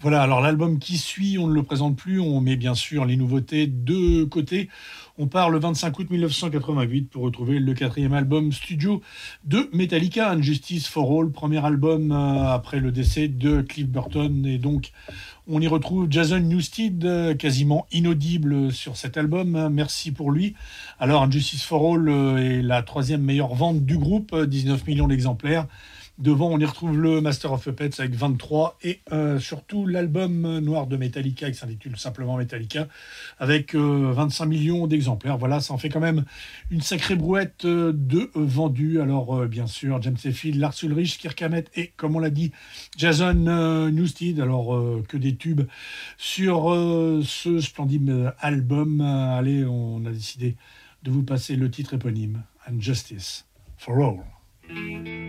Voilà, alors l'album qui suit, on ne le présente plus, on met bien sûr les nouveautés de côté. On part le 25 août 1988 pour retrouver le quatrième album studio de Metallica, Justice for All, premier album après le décès de Cliff Burton. Et donc, on y retrouve Jason Newsted, quasiment inaudible sur cet album. Merci pour lui. Alors, Justice for All est la troisième meilleure vente du groupe, 19 millions d'exemplaires. Devant, on y retrouve le Master of Puppets avec 23 et surtout l'album noir de Metallica qui s'intitule simplement Metallica avec 25 millions d'exemplaires. Voilà, ça en fait quand même une sacrée brouette de vendus. Alors, bien sûr, James Hetfield, Lars Ulrich, Kirk Hammett et, comme on l'a dit, Jason Newsted. Alors, que des tubes sur ce splendide album. Allez, on a décidé de vous passer le titre éponyme, And Justice for All.